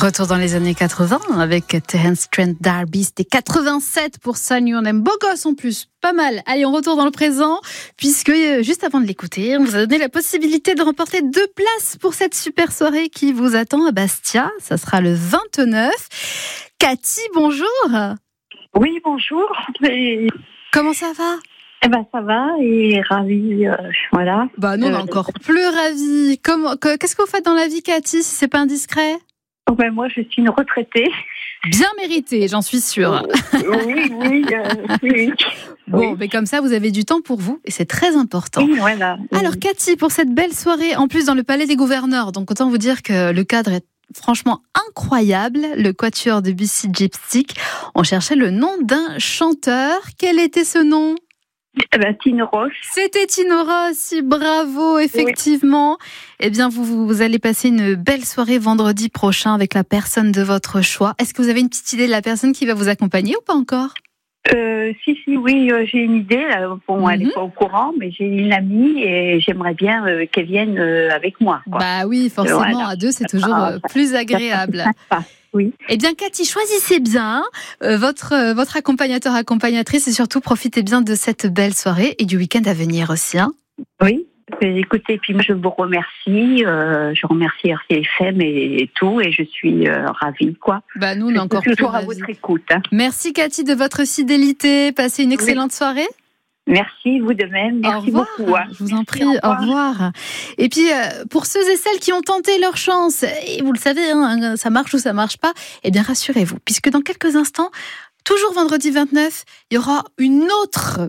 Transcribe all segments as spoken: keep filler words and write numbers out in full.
Retour dans les années quatre-vingts avec Terence Trent D'Arby. C'était quatre-vingt-sept pour Sunny. On aime beau gosse en plus. Pas mal. Allez, on retourne dans le présent puisque euh, juste avant de l'écouter, on vous a donné la possibilité de remporter deux places pour cette super soirée qui vous attend à Bastia. Ça sera le vingt-neuf. Cathy, bonjour. Oui, bonjour. Et... Comment ça va ? Eh ben ça va et ravie, euh, voilà. Bah nous on est euh, encore plus ravis. Comment, qu'est-ce que vous faites dans la vie, Cathy, si c'est pas indiscret ? Oh ben moi je suis une retraitée. Bien méritée, j'en suis sûre. Oui, oui, euh, oui. Bon, oui. mais comme ça vous avez du temps pour vous et c'est très important. Oui, voilà. Alors Cathy, pour cette belle soirée, en plus dans le Palais des Gouverneurs, donc autant vous dire que le cadre est franchement incroyable, le Quatuor de Bussy Gypsy. On cherchait le nom d'un chanteur. Quel était ce nom ? Eh ben, Tino Ross. C'était Tino Ross, bravo, effectivement. Oui. Eh bien, vous, vous allez passer une belle soirée vendredi prochain avec la personne de votre choix. Est-ce que vous avez une petite idée de la personne qui va vous accompagner ou pas encore ? Euh, si, si, oui, euh, j'ai une idée. Là. Bon, mm-hmm. Elle n'est pas au courant, mais j'ai une amie et j'aimerais bien euh, qu'elle vienne euh, avec moi. Quoi. Bah oui, forcément, voilà. À deux, c'est toujours euh, plus agréable. Oui. Eh bien, Cathy, choisissez bien euh, votre, euh, votre accompagnateur, accompagnatrice et surtout profitez bien de cette belle soirée et du week-end à venir aussi. Hein. Oui. Écoutez, puis moi je vous remercie, euh, je remercie R C F M et, et tout, et je suis euh, ravie, quoi. Bah nous, on est encore plus toujours à votre écoute. Hein. Merci Cathy de votre fidélité. Passez une excellente oui. soirée. Merci, vous de même. Merci au revoir. beaucoup. Hein. Je vous en prie, au revoir. Au revoir. Et puis, euh, pour ceux et celles qui ont tenté leur chance, et vous le savez, hein, ça marche ou ça marche pas, eh bien rassurez-vous, puisque dans quelques instants, toujours vendredi vingt-neuf, il y aura une autre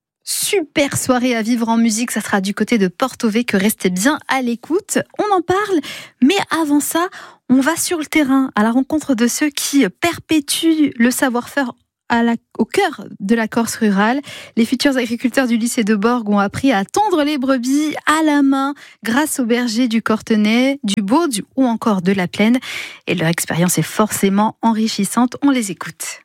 super soirée à vivre en musique. Ça sera du côté de Porto Vecchio. Restez bien à l'écoute. On en parle, mais avant ça, on va sur le terrain à la rencontre de ceux qui perpétuent le savoir-faire À la, au cœur de la Corse rurale. Les futurs agriculteurs du lycée de Borg ont appris à tondre les brebis à la main grâce aux bergers du Cortenay, du Baude ou encore de la Plaine. Et leur expérience est forcément enrichissante. On les écoute.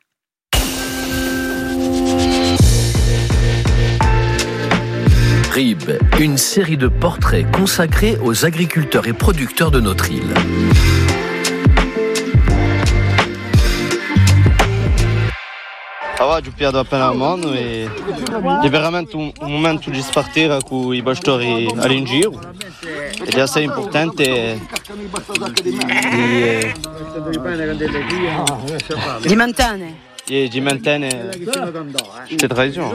Rib, une série de portraits consacrés aux agriculteurs et producteurs de notre île. Oggi ho piato appena al mondo e è veramente un, un momento di spartire a cui i pastori sono in giro ed è assai importante di, di mantenere di, di mantenere queste tradizioni.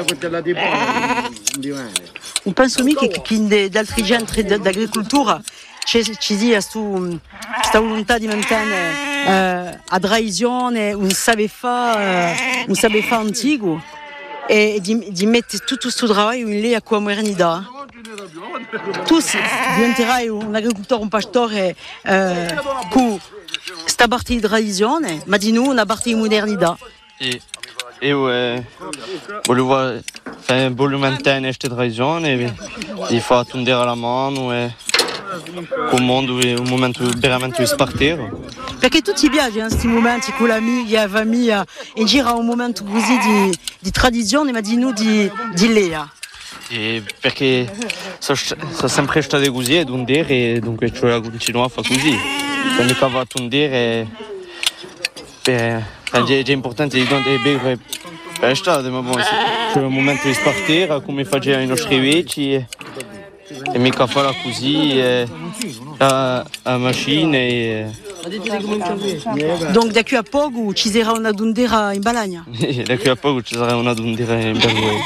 Non penso mica che chi d'altri centri d'agricoltura ci sia questa volontà di mantenere Uh, a tradizione, un savoir-faire, uh, un savoir-faire antico e di, di mettere tutto questo lavoro in lì a quella modernità. Tu diventerai un agricoltore, un pastore uh, con questa parte di tradizione, ma di noi una parte di modernità. E io eh, volevo, eh, volevo mantenere queste tradizioni, di far tondere la mano e un mondo, un momento veramente di spartire. Perché tu ti piaci in questi momenti con l'amica, la famiglia, in giro a un momento così di, di tradizione, ma di noi di, di Lea? E perché sono, sono sempre stato così a tondere e dunque ci voglio continuare a fare così. Quando vado a tondere è, è importante di tondere bene per l'estate, ma bon, c'è un momento di spartire come facevano i nostri vecchi e, e mica farla così e, a, a macchina e, Donc da qui a poco ci sarà una dondera in Balagna. Da qui a poco ci sarà una dondera in Balagna.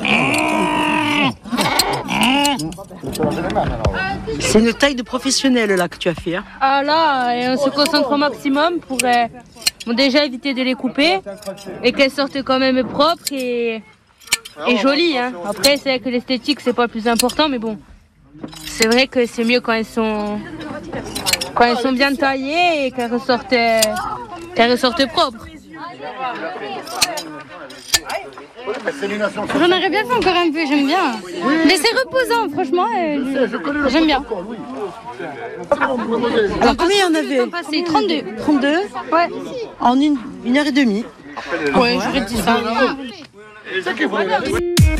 C'est une taille de professionnel là que tu as fait. Hein. Ah là, et on se concentre au maximum pour euh, bon, déjà éviter de les couper et qu'elles sortent quand même propres et, et jolies. Hein. Après c'est vrai que l'esthétique c'est pas le plus important, mais bon, c'est vrai que c'est mieux quand elles sont quand elles sont bien taillées et qu'elles ressortent, qu'elles ressortent propres. J'en aurais bien fait encore un peu, j'aime bien. Mais c'est reposant, franchement, euh, j'aime bien. Alors combien il y en avait? Passé trente-deux. trente-deux Ouais. En une, une heure et demie. Ouais, j'aurais dit ça.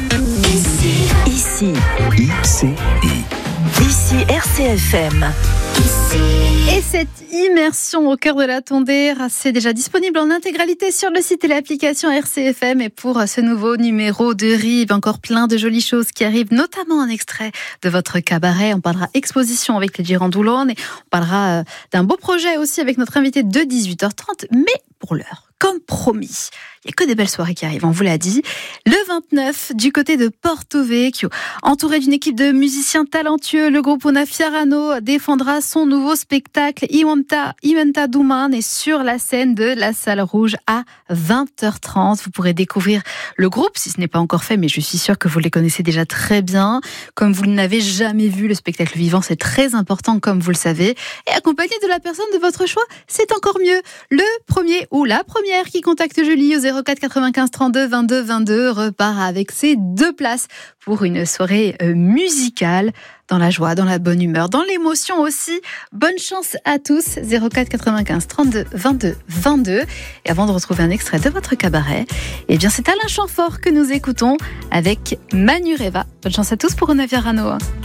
Ici. Ici. I C I. Ici R C F M. Et cette immersion au cœur de la Tondère, c'est déjà disponible en intégralité sur le site et l'application R C F M. Et pour ce nouveau numéro de Rib, encore plein de jolies choses qui arrivent, notamment un extrait de votre cabaret. On parlera exposition avec les Girandoulones et on parlera d'un beau projet aussi avec notre invité de dix-huit heures trente. Mais pour l'heure, comme promis, il n'y a que des belles soirées qui arrivent, on vous l'a dit. Le vingt-neuf, du côté de Porto Vecchio, entouré d'une équipe de musiciens talentueux, le groupe Una Fiarano défendra son nouveau spectacle Imenta, Imenta Duman et sur la scène de la Salle Rouge à vingt heures trente. Vous pourrez découvrir le groupe, si ce n'est pas encore fait, mais je suis sûre que vous les connaissez déjà très bien. Comme vous n'avez jamais vu le spectacle vivant, c'est très important, comme vous le savez. Et accompagné de la personne de votre choix, c'est encore mieux. Le premier ou la première qui contacte Julie au zéro quatre quatre-vingt-quinze trente-deux vingt-deux vingt-deux repart avec ses deux places pour une soirée musicale dans la joie, dans la bonne humeur, dans l'émotion aussi. Bonne chance à tous. zéro quatre quatre-vingt-quinze trente-deux vingt-deux vingt-deux. Et avant de retrouver un extrait de votre cabaret, eh bien c'est Alain Chamfort que nous écoutons avec Manureva. Bonne chance à tous pour Una Fiarano.